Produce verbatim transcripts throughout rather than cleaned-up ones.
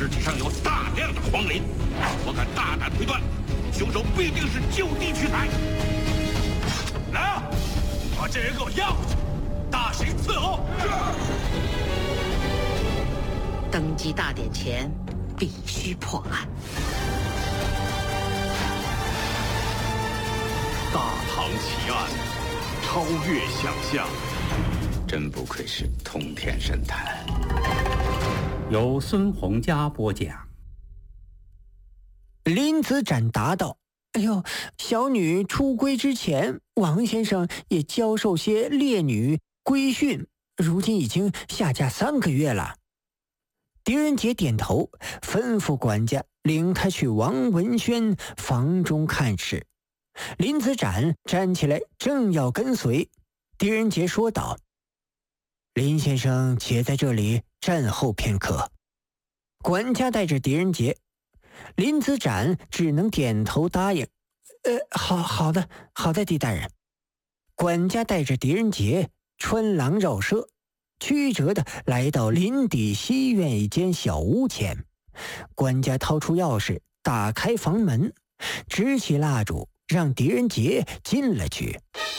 尸体上有大量的黄磷，我敢大胆推断，凶手必定是就地取材。来啊，把这人给我押回去，大刑伺候。 登基大典前必须破案。 大唐奇案，超越想象。 真不愧是通天神探。 由孙洪佳播讲。 林子展答道：哎呦，小女出归之前，王先生也教授些烈女规训，如今已经下嫁三个月了。狄仁杰点头，吩咐管家领他去王文轩房中看事。林子展站起来，正要跟随，狄仁杰说道：林先生且在这里站候片刻。管家带着狄仁杰，林子展只能点头答应。呃，好好的，好的，狄大人。管家带着狄仁杰穿廊绕舍，曲折地来到林底西院一间小屋前。管家掏出钥匙，打开房门，支起蜡烛，让狄仁杰进了去。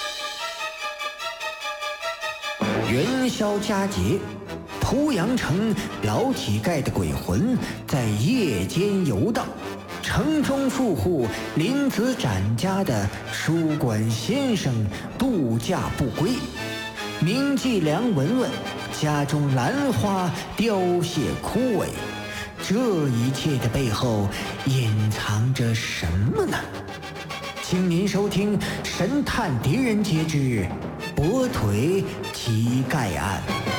元宵佳节，濮阳城老乞丐的鬼魂在夜间游荡，城中富户林子展家的书馆先生度假不归，名妓梁文文家中兰花凋谢枯萎，这一切的背后隐藏着什么呢？请您收听神探狄仁杰之跛腿乞丐案。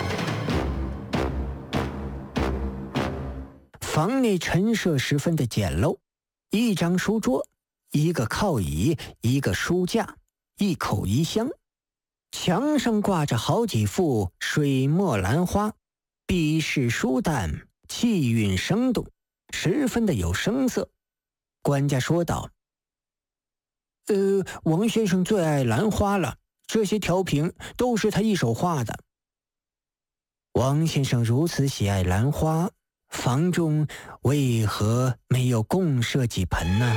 房内陈设十分的简陋，一张书桌，一个靠椅，一个书架，一口衣箱。墙上挂着好几幅水墨兰花，笔势舒淡，气韵生动，十分的有声色。管家说道：呃，王先生最爱兰花了，这些调瓶都是他一手画的。王先生如此喜爱兰花，房中为何没有共设几盆呢？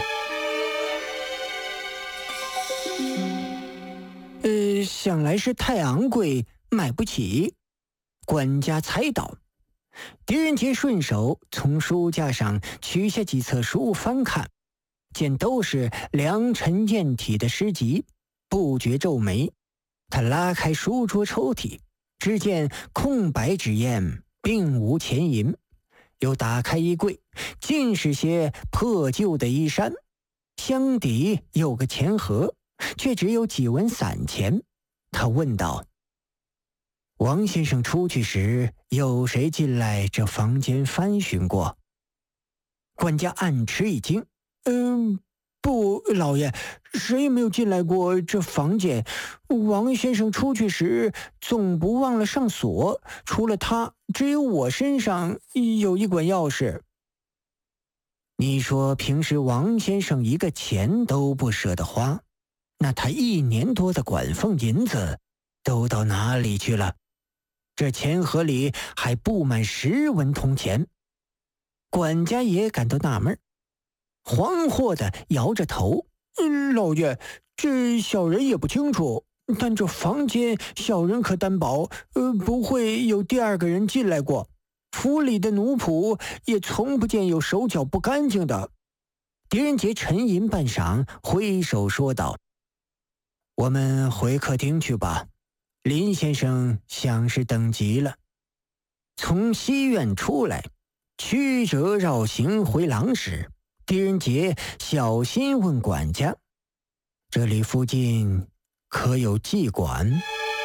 呃，想来是太昂贵，买不起。管家猜到。狄仁杰顺手从书架上取下几册书翻看，见都是良辰艳体的诗集，不觉皱眉。他拉开书桌抽屉，只见空白纸砚，并无钱银。又打开衣柜，尽是些破旧的衣衫，箱底有个钱盒，却只有几文散钱。他问道：王先生出去时，有谁进来这房间翻寻过？管家暗吃一惊：嗯，不，老爷，谁也没有进来过这房间。王先生出去时总不忘了上锁，除了他，只有我身上有一管钥匙。你说平时王先生一个钱都不舍得花，那他一年多的管俸银子都到哪里去了？这钱盒里还布满十文铜钱。管家也感到纳闷，惶惑地摇着头：嗯，老爷，这小人也不清楚，但这房间小人可担保，呃，不会有第二个人进来过。府里的奴仆也从不见有手脚不干净的。狄仁杰沉吟半晌，挥手说道：我们回客厅去吧，林先生想是等急了。从西院出来，曲折绕行回廊时，狄仁杰小心问管家：这里附近可有妓馆？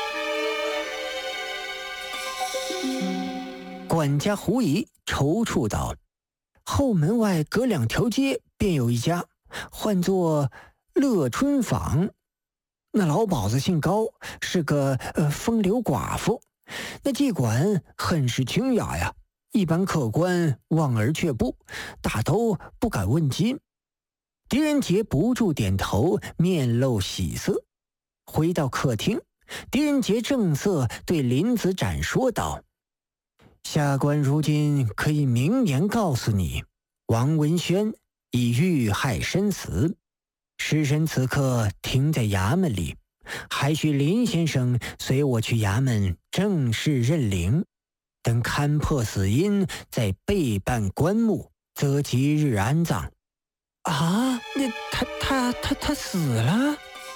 管家狐疑，踌躇道：后门外隔两条街便有一家，唤作乐春坊。那老鸨子姓高，是个呃风流寡妇。那妓馆很是清雅呀，一般客官望而却步，大都不敢问津。狄仁杰不住点头，面露喜色。回到客厅，狄仁杰正色对林子展说道： 下官如今可以明言告诉你，王文轩已遇害身死，尸身此刻停在衙门里，还需林先生随我去衙门正式认领，等勘破死因，再备办棺木，择吉日安葬。啊，那他他他他死了？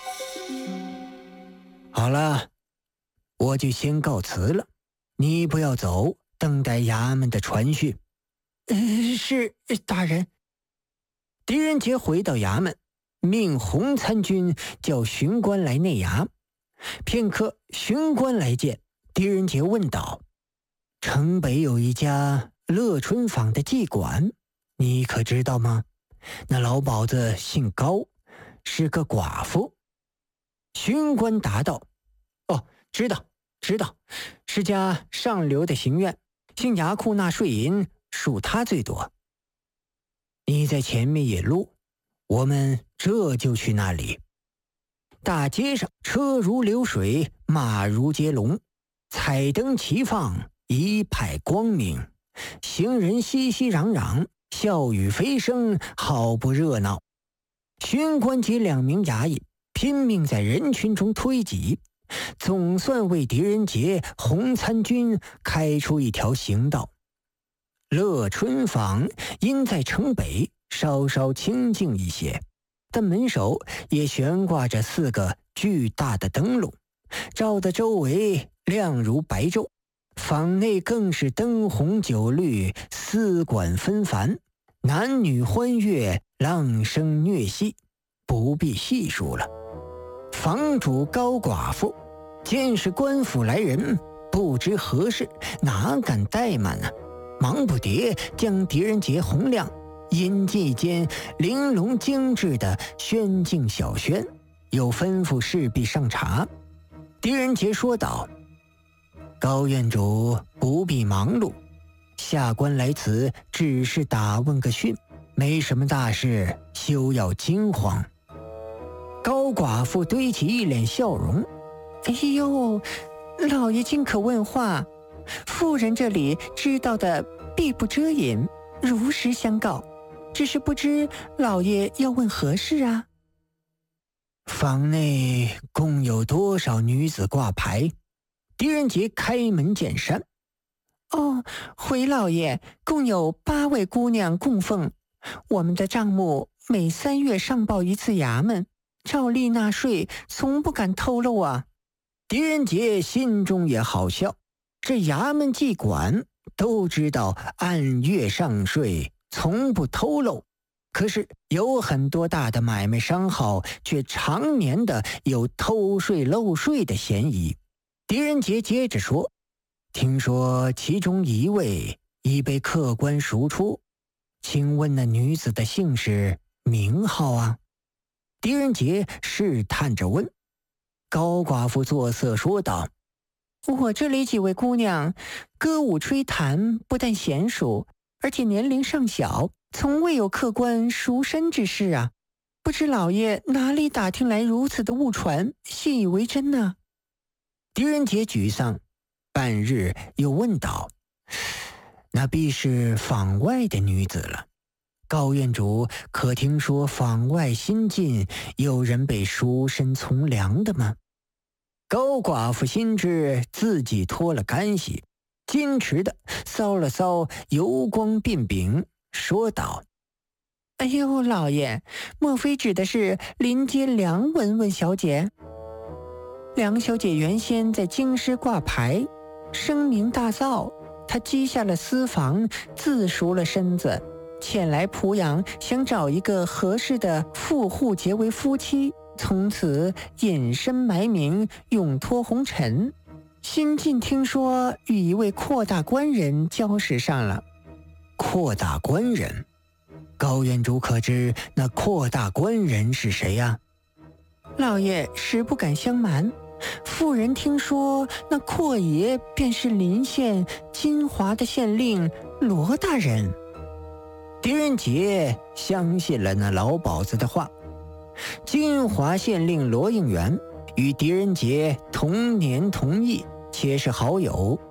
好了，我就先告辞了，你不要走，等待衙门的传讯。呃，是大人。狄仁杰回到衙门，命洪参军叫巡官来内衙。片刻，巡官来见，狄仁杰问道：“城北有一家乐春坊的妓馆，你可知道吗？那老鸨子姓高，是个寡妇。”巡官答道：“哦，知道，知道，是家上流的行院，姓衙库纳税银，属他最多。你在前面引路，我们这就去那里。”大街上车如流水，马如接龙，彩灯齐放，一派光明，行人熙熙攘攘，笑语飞声，好不热闹。巡官及两名衙役拼命在人群中推挤，总算为狄仁杰、洪参军开出一条行道。乐春坊因在城北，稍稍清静一些，但门首也悬挂着四个巨大的灯笼，照得周围亮如白昼。坊内更是灯红酒绿，丝管纷繁，男女欢悦，浪声虐戏，不必细数了。房主高寡妇见是官府来人，不知何事，哪敢怠慢呢？忙不迭将狄仁杰、洪亮引进一间玲珑精致的轩静小轩，又吩咐侍婢上茶。狄仁杰说道：“高院主不必忙碌，下官来此只是打问个讯，没什么大事，休要惊慌。”高寡妇堆起一脸笑容：“哎呦，老爷尽可问话，妇人这里知道的必不遮掩，如实相告，只是不知老爷要问何事啊？”坊内共有多少女子挂牌？狄仁杰开门见山：“哦，回老爷，共有八位姑娘供奉。我们的账目每三月上报一次衙门，照例纳税，从不敢透露啊。”狄仁杰心中也好笑，这衙门妓馆都知道按月上税，从不透露，可是有很多大的买卖商号却常年的有偷税漏税的嫌疑。狄仁杰接着说：“听说其中一位已被客官赎出，请问那女子的姓氏名号啊？”狄仁杰试探着问。高寡妇作色说道：“我这里几位姑娘歌舞吹弹，不但娴熟，而且年龄尚小，从未有客官赎身之事啊！不知老爷哪里打听来如此的误传，信以为真呢？”狄仁杰沮丧，半日又问道：“那必是坊外的女子了。高院主可听说坊外新近有人被赎身从良的吗？”高寡妇心知自己脱了干系，矜持的搔了搔油光鬓柄，说道：“哎呦，老爷，莫非指的是临街梁文文小姐？梁小姐原先在京师挂牌，声名大噪，她积下了私房，自赎了身子，前来濮阳，想找一个合适的富户结为夫妻，从此隐身埋名，永脱红尘。新近听说与一位阔大官人交识上了。”阔大官人？高院主可知那阔大官人是谁呀？老爷实不敢相瞒，妇人听说那阔爷便是临县金华的县令罗大人。狄仁杰相信了那老鸨子的话。金华县令罗应元与狄仁杰同年同义，且是好友。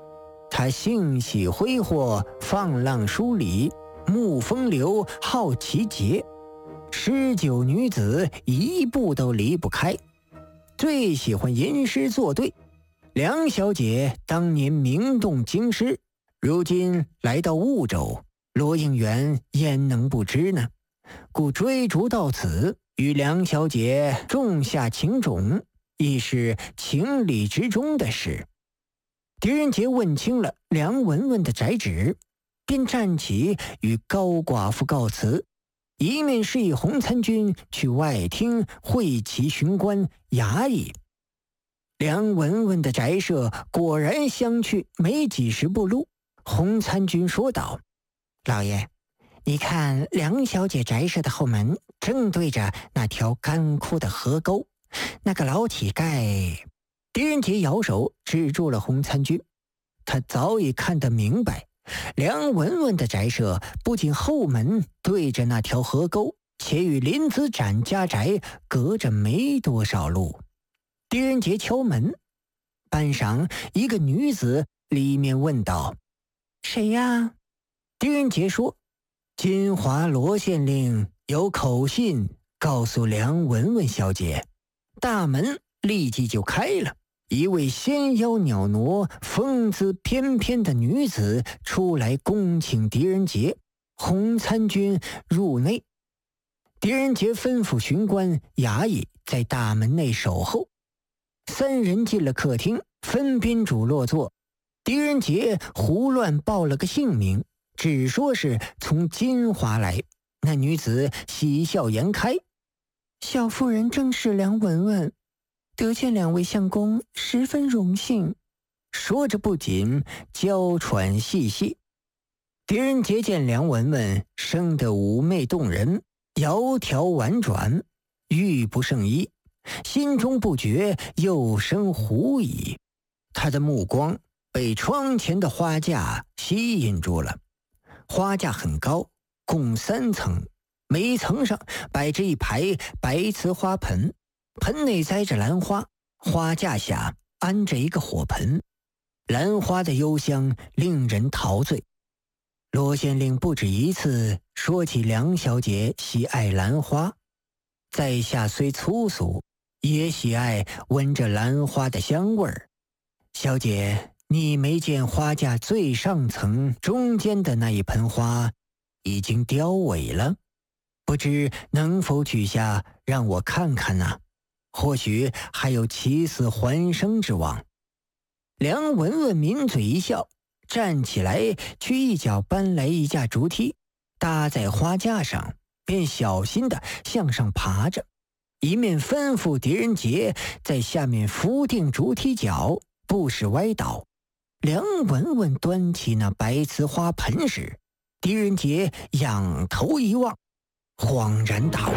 他性喜挥霍，放浪疏离，慕风流，好奇节，诗酒女子一步都离不开，最喜欢吟诗作对。梁小姐当年名动京师，如今来到婺州，罗应元焉能不知呢？故追逐到此，与梁小姐种下情种，亦是情理之中的事。狄仁杰问清了梁文文的宅址，便站起与高寡妇告辞，一面示意洪参军去外厅会齐巡官衙役。梁文文的宅舍果然相去没几十步路。洪参军说道：“老爷，你看梁小姐宅舍的后门正对着那条干枯的河沟，那个老乞丐。”狄仁杰摇手止住了洪参军，他早已看得明白，梁文文的宅舍不仅后门对着那条河沟，且与林子展家宅隔着没多少路。狄仁杰敲门，半晌，一个女子里面问道：“谁呀？”狄仁杰说：“金华罗县令有口信告诉梁文文小姐。”大门立即就开了，一位纤腰袅娜、风姿翩翩的女子出来恭请狄仁杰、洪参军入内。狄仁杰吩咐巡官衙役在大门内守候。三人进了客厅，分宾主落座。狄仁杰胡乱报了个姓名，只说是从金华来。那女子喜笑颜开：“小妇人正是梁文文，得见两位相公，十分荣幸。”说着不仅娇喘细细。狄仁杰见梁文文生得妩媚动人，窈窕婉转，玉不胜衣，心中不觉又生狐疑。他的目光被窗前的花架吸引住了。花架很高，共三层，每一层上摆着一排白瓷花盆，盆内栽着兰花，花架下安着一个火盆，兰花的幽香令人陶醉。罗县令不止一次说起梁小姐喜爱兰花，在下虽粗俗，也喜爱闻着兰花的香味儿。小姐，你没见花架最上层中间的那一盆花已经凋萎了？不知能否取下让我看看呢？或许还有起死还生之望。梁文文抿嘴一笑，站起来去一脚搬来一架竹梯，搭在花架上，便小心地向上爬着，一面吩咐狄仁杰在下面扶定竹梯脚，不使歪倒。梁文文端起那白瓷花盆时，狄仁杰仰头一望，恍然大悟。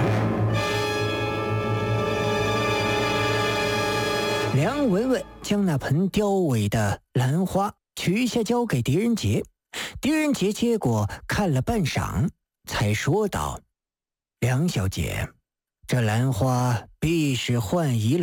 梁文文将那盆凋萎的兰花取下交给狄仁杰，狄仁杰接过看了半晌，才说道：“梁小姐，这兰花必是换移了